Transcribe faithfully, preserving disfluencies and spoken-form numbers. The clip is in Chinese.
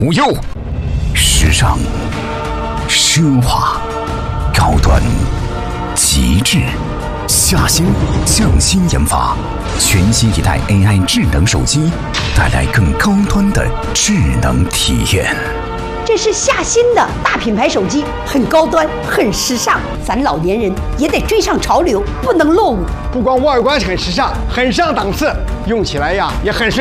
无忧，时尚、奢华、高端、极致，下心匠心研发，全新一代 A I 智能手机，带来更高端的智能体验。 这是夏新的大品牌手机，很高端，很时尚，咱老年人也得追上潮流，不能落伍。 不光外观很时尚，很上档次，用起来呀也很顺。